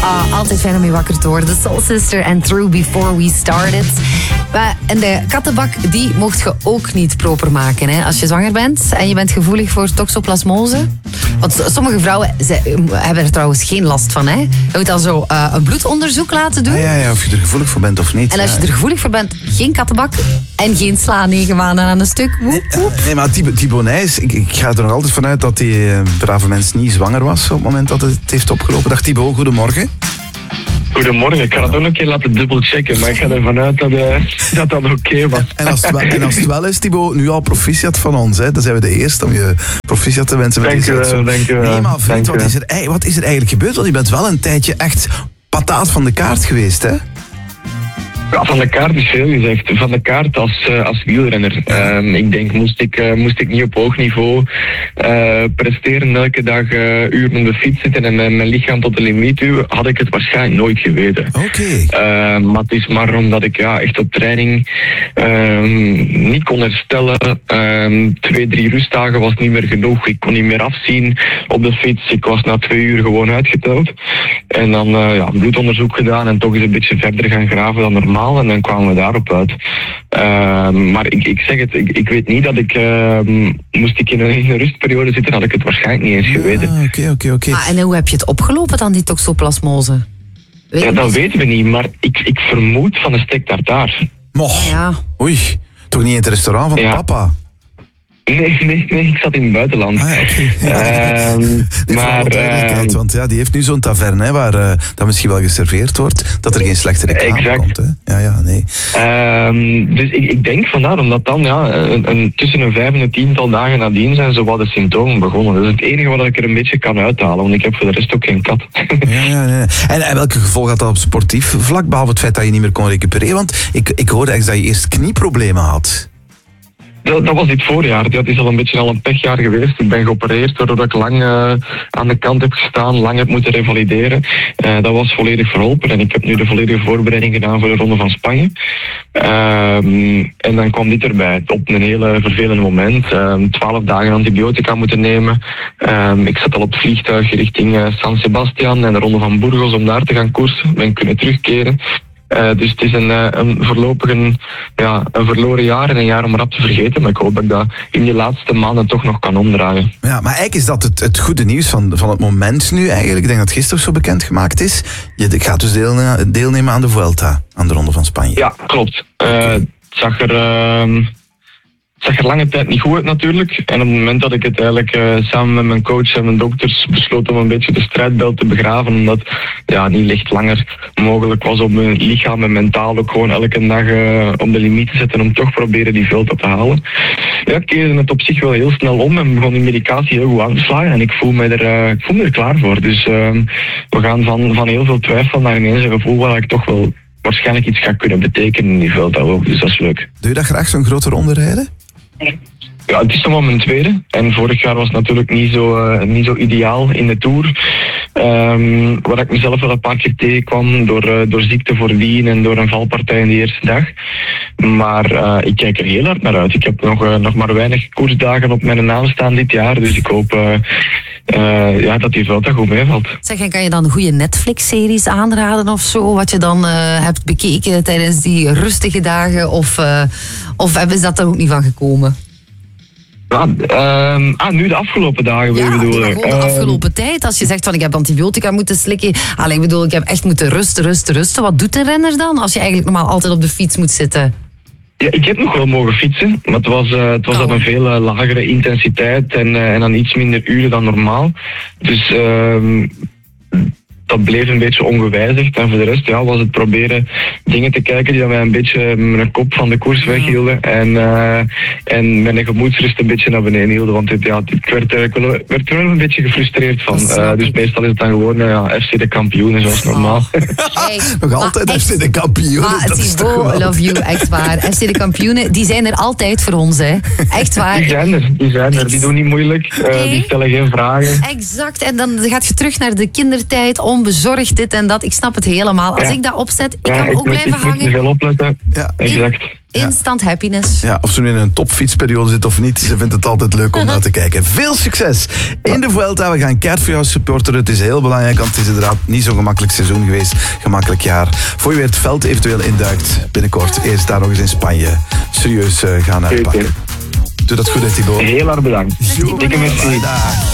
Altijd fijn om je wakker te worden. Soul Sister en Through Before We Started. En de kattenbak, die mocht je ook niet proper maken. Hè? Als je zwanger bent en je bent gevoelig voor toxoplasmose. Want sommige vrouwen hebben er trouwens geen last van. Hè? Je moet dan zo een bloedonderzoek laten doen. Ja, of je er gevoelig voor bent of niet. En als je er gevoelig voor bent, geen kattenbak en geen sla 9 maanden aan een stuk. Nee, maar Thibaut Nijs, ik ga er nog altijd vanuit dat die brave mens niet zwanger was op het moment dat het heeft opgelopen. Dag Thibaut, goedemorgen. Goedemorgen, ik ga dat ook nog een keer laten dubbelchecken, maar ik ga ervan uit dat dat oké was. En als het wel is, Thibaut, nu al proficiat van ons. Hè? Dan zijn we de eerste om je proficiat te wensen. Dank je wel. Nee, maar vriend, wat is er eigenlijk gebeurd? Want je bent wel een tijdje echt pataat van de kaart geweest, hè? Ja, van de kaart is veel gezegd. Van de kaart als wielrenner. Ik denk, moest ik niet op hoog niveau presteren, elke dag uren op de fiets zitten en mijn lichaam tot de limiet duwen, had ik het waarschijnlijk nooit geweten. Oké. Maar het is maar omdat ik echt op training niet kon herstellen. 2-3 rustdagen was niet meer genoeg. Ik kon niet meer afzien op de fiets. Ik was na 2 uur gewoon uitgeteld. En dan een bloedonderzoek gedaan en toch eens een beetje verder gaan graven dan normaal. En dan kwamen we daarop uit. Maar ik zeg het, ik weet niet dat ik... moest ik in een rustperiode zitten, had ik het waarschijnlijk niet eens geweten. Oké. En hoe heb je het opgelopen dan, die toxoplasmose? Dat weten we niet, maar ik vermoed van een steak tartaar. Moch. Ja. Oei, toch niet in het restaurant van papa? Nee, ik zat in het buitenland. Want die heeft nu zo'n taverne hè, waar dat misschien wel geserveerd wordt, dat er geen slechte reclame komt. Hè? Ja, nee. Dus ik denk vandaar, omdat dan tussen een 5 en een 10-tal dagen nadien zijn zo wat de symptomen begonnen. Dat is het enige wat ik er een beetje kan uithalen, want ik heb voor de rest ook geen kat. Ja. En welke gevolgen had dat op sportief vlak, behalve het feit dat je niet meer kon recupereren? Want ik hoorde echt dat je eerst knieproblemen had. Dat was dit voorjaar. Dat is al een pechjaar geweest. Ik ben geopereerd doordat ik lang aan de kant heb gestaan, lang heb moeten revalideren. Dat was volledig verholpen en ik heb nu de volledige voorbereiding gedaan voor de Ronde van Spanje. En dan kwam dit erbij. Op een hele vervelende moment. 12 dagen antibiotica moeten nemen. Ik zat al op het vliegtuig richting San Sebastian en de Ronde van Burgos om daar te gaan koersen. Ben kunnen terugkeren. Dus het is een verloren jaar en een jaar om rap te vergeten. Maar ik hoop dat ik dat in die laatste maanden toch nog kan omdraaien. Ja, maar eigenlijk is dat het goede nieuws van het moment nu eigenlijk. Ik denk dat het gisteren zo bekendgemaakt is. Je gaat dus deelnemen aan de Vuelta, aan de Ronde van Spanje. Ja, klopt. Het zag er lange tijd niet goed uit natuurlijk. En op het moment dat ik het eigenlijk samen met mijn coach en mijn dokters besloot om een beetje de strijdbel te begraven, omdat niet licht langer mogelijk was om mijn lichaam en mentaal ook gewoon elke dag op de limiet te zetten om toch proberen die Vuelta te halen. Ja, ik keerde het op zich wel heel snel om en begon die medicatie heel goed aan te slagen en ik voel me er klaar voor. Dus we gaan van heel veel twijfel naar ineens een gevoel waar ik toch wel waarschijnlijk iets ga kunnen betekenen in die Vuelta ook. Dus dat is leuk. Doe je dat graag, zo'n grote ronde rijden? Ja, het is nog maar mijn tweede. En vorig jaar was het natuurlijk niet zo ideaal in de Tour. Waar ik mezelf wel een paar keer tegenkwam door ziekte voordien en door een valpartij in de eerste dag. Maar ik kijk er heel hard naar uit. Ik heb nog maar weinig koersdagen op mijn naam staan dit jaar. Dus ik hoop dat die Vuelta goed meevalt. Zeg, en kan je dan goede Netflix-series aanraden of zo? Wat je dan hebt bekeken tijdens die rustige dagen? Of is dat er ook niet van gekomen? Nu de afgelopen dagen wil je bedoelen. Ja, gewoon de afgelopen tijd. Als je zegt van ik heb antibiotica moeten slikken. Ik heb echt moeten rusten. Wat doet een renner dan als je eigenlijk normaal altijd op de fiets moet zitten? Ja, ik heb nog wel mogen fietsen, maar het was op een veel lagere intensiteit en dan iets minder uren dan normaal. Dus dat bleef een beetje ongewijzigd. En voor de rest was het proberen dingen te kijken die mij een beetje mijn kop van de koers weghielden. En mijn gemoedsrust een beetje naar beneden hielden. Want ik werd er wel een beetje gefrustreerd van. Dus meestal is het dan gewoon FC de kampioenen zoals normaal. Hey, nog altijd FC de kampioenen. Maar Thibaut, love you, echt waar. FC de kampioenen, die zijn er altijd voor ons, hè. Echt waar. Die zijn er. Die doen niet moeilijk. Die stellen geen vragen. Exact. En dan gaat je terug naar de kindertijd, onbezorgd dit en dat. Ik snap het helemaal. Als ik dat opzet, ik kan ook blijven hangen. Ik moet er veel opletten. Ja, exact. Instant happiness. Ja, of ze nu in een topfietsperiode zit of niet, ze vindt het altijd leuk om naar te kijken. Veel succes in de Vuelta. We gaan keihard voor jou supporteren. Het is heel belangrijk, want het is inderdaad niet zo'n gemakkelijk seizoen geweest. Gemakkelijk jaar. Voor je weer het veld eventueel induikt binnenkort. Eerst daar nog eens in Spanje serieus gaan uitpakken. Doe dat goed, Thibaut. Heel erg bedankt. Jo, Dikke merci. dag.